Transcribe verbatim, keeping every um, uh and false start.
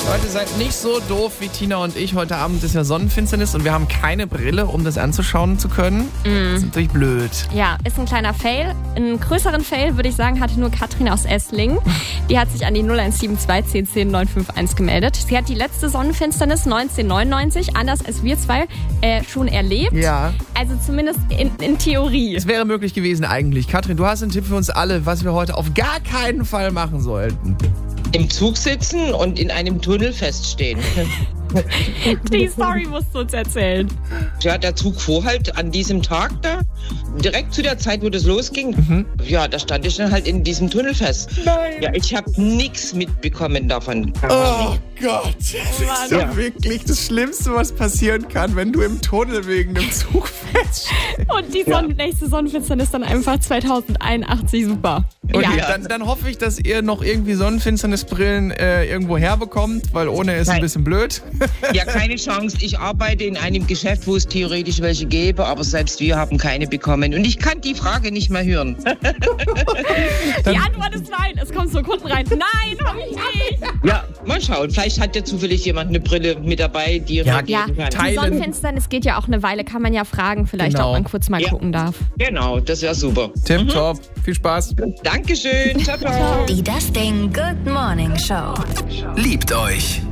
Leute, seid nicht so doof wie Tina und ich. Heute Abend ist ja Sonnenfinsternis und wir haben keine Brille, um das anzuschauen zu können. Mm. Das ist natürlich blöd. Ja, ist ein kleiner Fail. Einen größeren Fail, würde ich sagen, hatte nur Katrin aus Esslingen. Die hat sich an die null eins sieben zwei zehn zehn neun fünf eins gemeldet. Sie hat die letzte Sonnenfinsternis neunzehnhundertneunundneunzig, anders als wir zwei, äh, schon erlebt. Ja. Also zumindest in, in Theorie. Es wäre möglich gewesen eigentlich. Katrin, du hast einen Tipp für uns alle, was wir heute auf gar keinen Fall machen sollten. Im Zug sitzen und in einem Tunnel feststehen. Die Story musst du uns erzählen. Ja, der Zug fuhr halt an diesem Tag da, direkt zu der Zeit, wo das losging. Mhm. Ja, da stand ich dann halt in diesem Tunnel fest. Nein. Ja, ich habe nichts mitbekommen davon. Oh Gott, das ist doch ja. wirklich das Schlimmste, was passieren kann, wenn du im Tunnel wegen dem Zug feststehst. Und die Sonne- ja. nächste Sonnenfinsternis dann einfach zweitausendeinundachtzig, super. Und ja. dann, dann hoffe ich, dass ihr noch irgendwie Sonnenfinsternisbrillen äh, irgendwo herbekommt, weil ohne ist Nein. ein bisschen blöd. Ja, keine Chance. Ich arbeite in einem Geschäft, wo es theoretisch welche gäbe, aber selbst wir haben keine bekommen. Und ich kann die Frage nicht mehr hören. Die Antwort ist nein. Es kommen so Kunden rein. Nein, hab ich nicht. Ja, mal schauen. Vielleicht hat ja zufällig jemand eine Brille mit dabei, die ja, ja, die Sonnenfinsternis geht ja auch eine Weile. Kann man ja fragen, vielleicht genau. ob man kurz mal ja. gucken darf. Genau, das wäre super. Tipptopp. Mhm. Viel Spaß. Dankeschön. Ciao, ciao. Die Das Ding Good Morning Show. Liebt euch.